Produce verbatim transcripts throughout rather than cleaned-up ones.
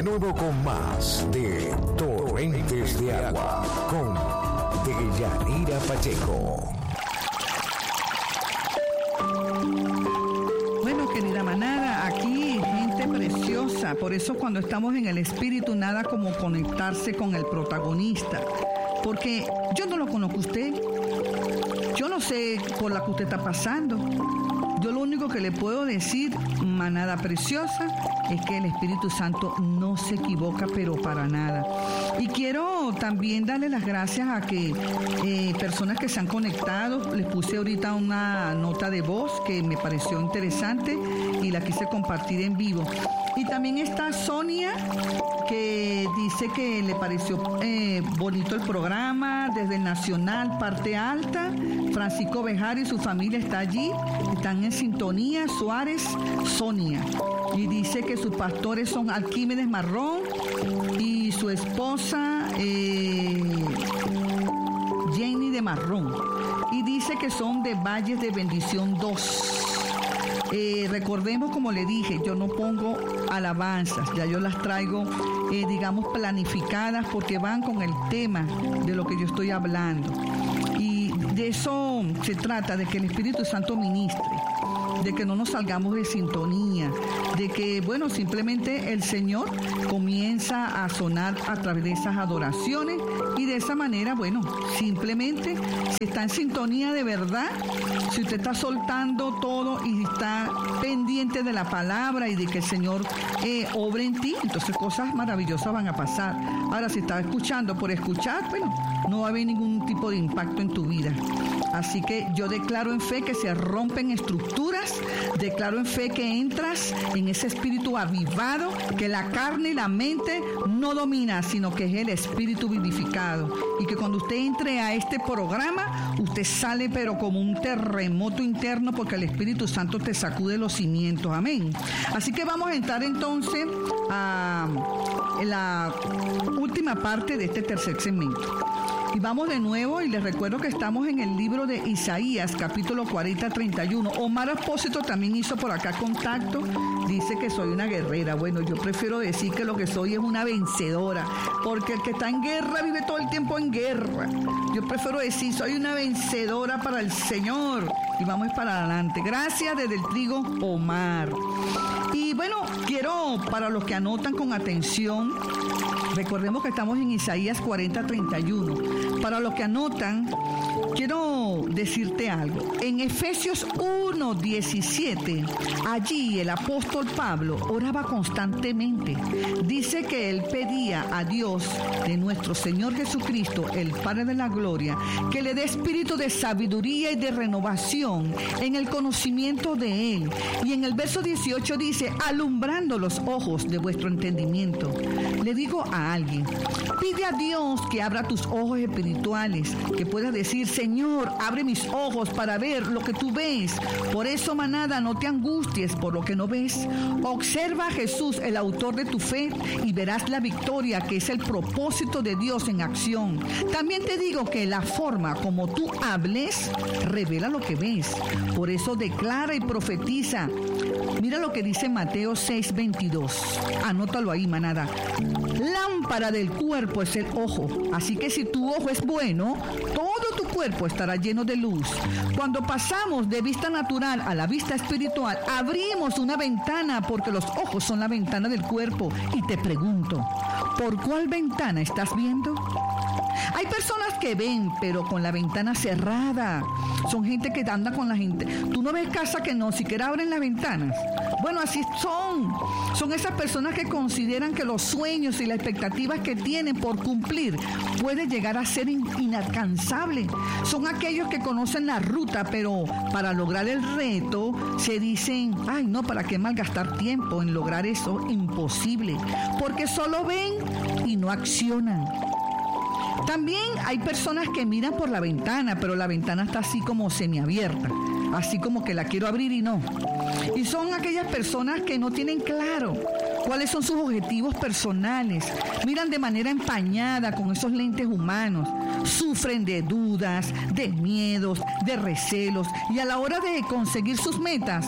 nuevo con más de Torrentes de Agua con Deyanira Pacheco. Bueno, querida manada, aquí gente preciosa. Por eso cuando estamos en el espíritu, nada como conectarse con el protagonista. Porque yo no lo conozco a usted. Yo no sé por la que usted está pasando. Yo lo único que le puedo decir, manada preciosa, es que el Espíritu Santo no se equivoca, pero para nada. Y quiero también darle las gracias a que eh, personas que se han conectado, les puse ahorita una nota de voz que me pareció interesante y la quise compartir en vivo. Y también está Sonia, que dice que le pareció eh, bonito el programa desde el Nacional, parte alta. Francisco Bejar y su familia está allí, están en sintonía. Suárez, Sonia. Y dice que sus pastores son Alquímedes Marrón y su esposa eh, Jenny de Marrón. Y dice que son de Valles de Bendición dos. Eh, recordemos, como le dije, yo no pongo alabanzas, ya yo las traigo, eh, digamos, planificadas porque van con el tema de lo que yo estoy hablando. Y de eso se trata, de que el Espíritu Santo ministre, de que no nos salgamos de sintonía, de que, bueno, simplemente el Señor comienza a sonar a través de esas adoraciones y de esa manera, bueno, simplemente si está en sintonía de verdad, si usted está soltando todo y está pendiente de la palabra y de que el Señor eh, obre en ti, entonces cosas maravillosas van a pasar. Ahora, si estás escuchando por escuchar, bueno, no va a haber ningún tipo de impacto en tu vida. Así que yo declaro en fe que se rompen estructuras, declaro en fe que entras en ese espíritu avivado, que la carne y la mente no domina, sino que es el espíritu vivificado. Y que cuando usted entre a este programa, usted sale pero como un terremoto interno, porque el Espíritu Santo te sacude los cimientos. Amén. Así que vamos a entrar entonces a la última parte de este tercer segmento. Y vamos de nuevo, y les recuerdo que estamos en el libro de Isaías, capítulo cuarenta, treinta y uno. Omar Apósito también hizo por acá contacto, dice que soy una guerrera. Bueno, yo prefiero decir que lo que soy es una vencedora, porque el que está en guerra vive todo el tiempo en guerra. Yo prefiero decir, soy una vencedora para el Señor. Y vamos para adelante. Gracias desde el trigo, Omar. Y bueno, quiero, para los que anotan con atención, recordemos que estamos en Isaías cuarenta, treinta y uno. Para los que anotan, quiero decirte algo. En Efesios uno, diecisiete, allí el apóstol Pablo oraba constantemente. Dice que él pedía a Dios, de nuestro Señor Jesucristo, el Padre de la Gloria, que le dé espíritu de sabiduría y de renovación en el conocimiento de Él. Y en el verso dieciocho dice, alumbrando los ojos de vuestro entendimiento. Le digo a alguien, pide a Dios que abra tus ojos espirituales, que puedas decir, Señor, abre mis ojos para ver lo que tú ves. Por eso, manada, no te angusties por lo que no ves. Observa a Jesús, el autor de tu fe, y verás la victoria, que es el propósito de Dios en acción. También te digo que la forma como tú hables revela lo que ves. Por eso declara y profetiza. Mira lo que dice Mateo seis, veintidós. Anótalo ahí, manada. Lámpara del cuerpo es el ojo. Así que si tu ojo es bueno, todo tu cuerpo estará lleno de luz. Cuando pasamos de vista natural a la vista espiritual, abrimos una ventana, porque los ojos son la ventana del cuerpo. Y te pregunto, ¿por cuál ventana estás viendo? Hay personas que ven, pero con la ventana cerrada. Son gente que anda con la gente. Tú no ves casa que no siquiera abren las ventanas. Bueno, así son. Son esas personas que consideran que los sueños y las expectativas que tienen por cumplir puede llegar a ser in- inalcanzable. Son aquellos que conocen la ruta, pero para lograr el reto se dicen, ay no, ¿para qué malgastar tiempo en lograr eso? Imposible. Porque solo ven y no accionan. También hay personas que miran por la ventana, pero la ventana está así como semiabierta, así como que la quiero abrir y no. Y son aquellas personas que no tienen claro cuáles son sus objetivos personales, miran de manera empañada con esos lentes humanos, sufren de dudas, de miedos, de recelos, y a la hora de conseguir sus metas,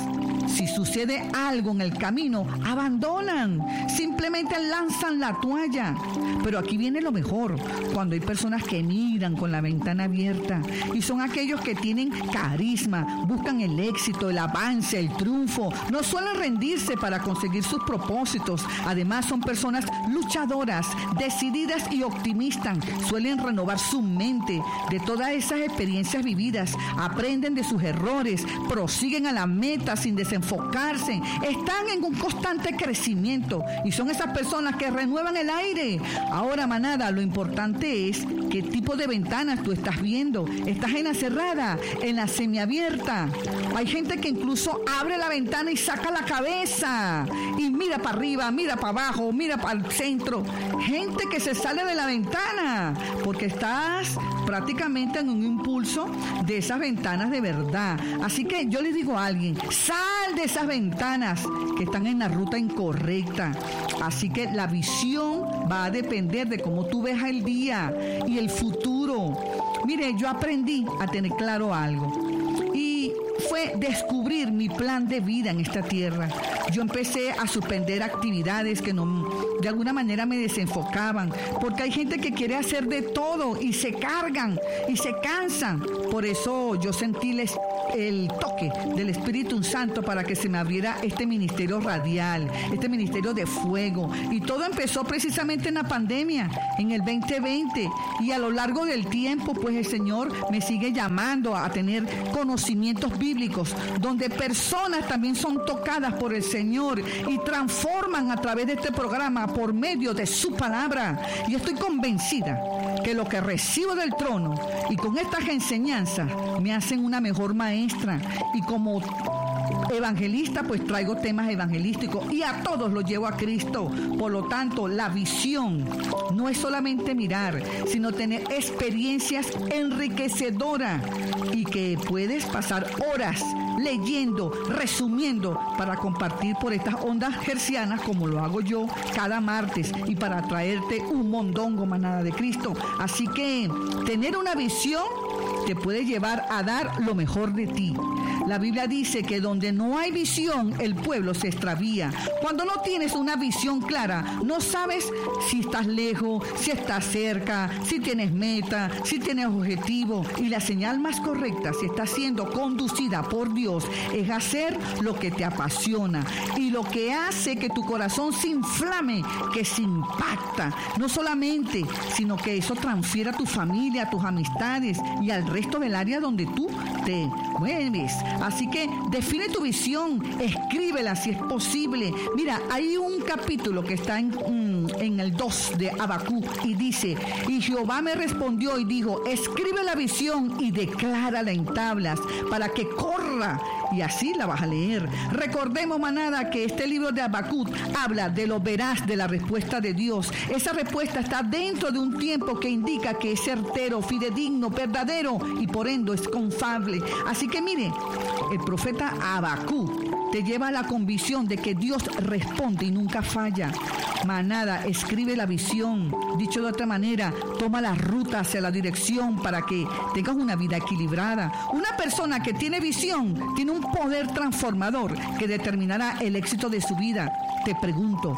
si sucede algo en el camino, abandonan, simplemente lanzan la toalla. Pero aquí viene lo mejor, cuando hay personas que miran con la ventana abierta y son aquellos que tienen carisma, buscan el éxito, el avance, el triunfo, no suelen rendirse para conseguir sus propósitos. Además, son personas luchadoras, decididas y optimistas. Suelen renovar su mente de todas esas experiencias vividas, aprenden de sus errores, prosiguen a la meta sin desenfocarse, están en un constante crecimiento y son esas personas que renuevan el aire. Ahora, manada, lo importante es qué tipo de ventanas tú estás viendo. ¿Estás en la cerrada, en la semiabierta? Hay gente que incluso abre la ventana y saca la cabeza y mira para arriba, mira para abajo, mira para el centro. Gente que se sale de la ventana porque estás prácticamente en un impulso de esas ventanas de verdad. Así que yo le digo a alguien, sal de esas ventanas que están en la ruta incorrecta. Así que la visión va a depender de cómo tú ves el día y el futuro. Mire, yo aprendí a tener claro algo y fue descubrir mi plan de vida en esta tierra. Yo empecé a suspender actividades que no, de alguna manera me desenfocaban, porque hay gente que quiere hacer de todo y se cargan y se cansan. Por eso yo sentí les, el toque del Espíritu Santo para que se me abriera este ministerio radial, este ministerio de fuego. Y todo empezó precisamente en la pandemia, en el veinte veinte. Y a lo largo del tiempo, pues el Señor me sigue llamando a tener conocimientos bíblicos, donde personas también son tocadas por el Señor y transforman a través de este programa por medio de su palabra. Y estoy convencida que lo que recibo del trono y con estas enseñanzas me hacen una mejor maestra, y como evangelista pues traigo temas evangelísticos y a todos los llevo a Cristo. Por lo tanto, la visión no es solamente mirar, sino tener experiencias enriquecedoras y que puedes pasar horas leyendo, resumiendo para compartir por estas ondas hercianas como lo hago yo cada martes y para traerte un mondongo, manada de Cristo. Así que tener una visión te puede llevar a dar lo mejor de ti. La Biblia dice que donde no hay visión, el pueblo se extravía. Cuando no tienes una visión clara, no sabes si estás lejos, si estás cerca, si tienes meta, si tienes objetivo. Y la señal más correcta, si estás siendo conducida por Dios, es hacer lo que te apasiona y lo que hace que tu corazón se inflame, que se impacta. No solamente, sino que eso transfiere a tu familia, a tus amistades y al resto del área donde tú te mueves. Así que define tu visión, escríbela si es posible. Mira, hay un capítulo que está en, en el dos de Habacuc y dice: y Jehová me respondió y dijo, escribe la visión y declárala en tablas para que corra, y así la vas a leer. Recordemos, manada, que este libro de Habacuc habla de lo veraz de la respuesta de Dios. Esa respuesta está dentro de un tiempo que indica que es certero, fidedigno, verdadero y por ende es confiable. Así que mire, el profeta Habacuc te lleva a la convicción de que Dios responde y nunca falla. Manada, escribe la visión. Dicho de otra manera, toma la ruta hacia la dirección para que tengas una vida equilibrada. Una persona que tiene visión tiene un poder transformador que determinará el éxito de su vida. Te pregunto,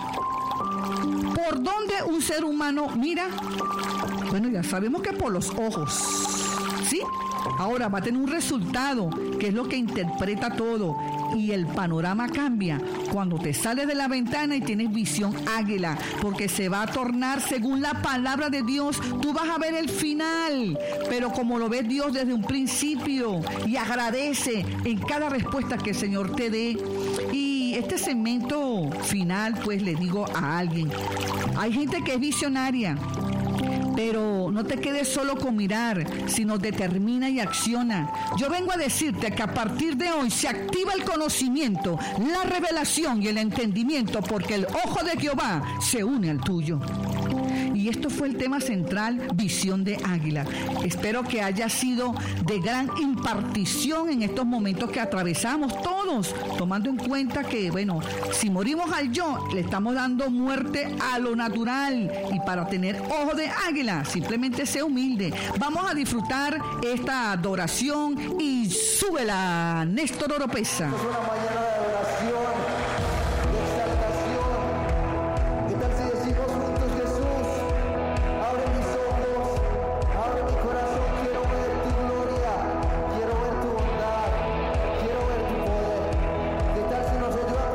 ¿por dónde un ser humano mira? Bueno, ya sabemos que por los ojos, ¿sí? Ahora va a tener un resultado que es lo que interpreta todo, y el panorama cambia cuando te sales de la ventana y tienes visión águila, porque se va a tornar según la palabra de Dios. Tú vas a ver el final, pero como lo ve Dios desde un principio, y agradece en cada respuesta que el Señor te dé. Y este segmento final, pues le digo a alguien, hay gente que es visionaria, pero no te quedes solo con mirar, sino determina y acciona. Yo vengo a decirte que a partir de hoy se activa el conocimiento, la revelación y el entendimiento, porque el ojo de Jehová se une al tuyo. Y esto fue el tema central, visión de águila. Espero que haya sido de gran impartición en estos momentos que atravesamos todos, tomando en cuenta que, bueno, si morimos al yo, le estamos dando muerte a lo natural. Y para tener ojo de águila, simplemente sé humilde. Vamos a disfrutar esta adoración y súbela, Néstor Oropesa.